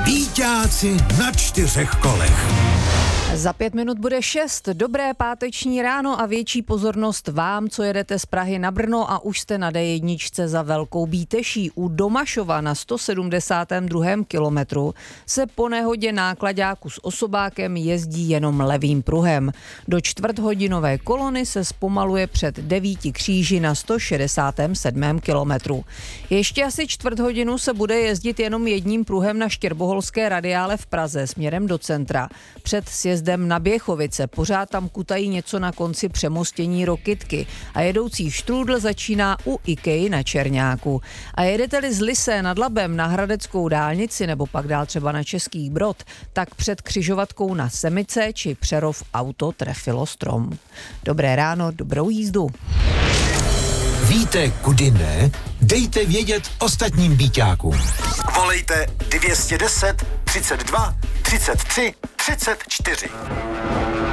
Býťáci na 4 kolech. Za 5 minut bude 6. Dobré páteční ráno a větší pozornost vám, co jedete z Prahy na Brno a už jste na D1 za Velkou Bíteší. U Domašova na 172. kilometru se po nehodě náklaďáku s osobákem jezdí jenom levým pruhem. Do čtvrthodinové kolony se zpomaluje před 9 kříži na 167. kilometru. Ještě asi čtvrt hodinu se bude jezdit jenom jedním pruhem na Štěrboholské radiále v Praze směrem do centra. Před sjezdem na Běchovice pořád tam kutají něco na konci přemostění Rokytky a jedoucí štrůdl začíná u IKEA na Čerňáku. A jedete-li z Lysé nad Labem na Hradeckou dálnici nebo pak dál třeba na Český Brod, tak před křižovatkou na Semice či Přerov auto trefilo strom. Dobré ráno, dobrou jízdu. Víte, kudy ne? Dejte vědět ostatním býťákům. Volejte 210 32 33 34.